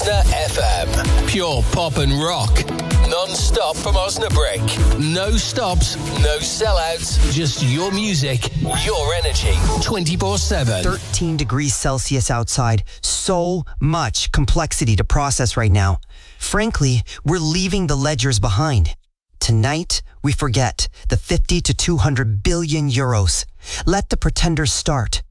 Osna FM. Pure pop and rock. Non-stop from Osnabrück. No stops, no sellouts. Just your music, your energy. 24/7. 13 degrees Celsius outside. So much complexity to process right now. Frankly, we're leaving the ledgers behind. Tonight, we forget the 50 to 200 billion euros. Let the pretenders start.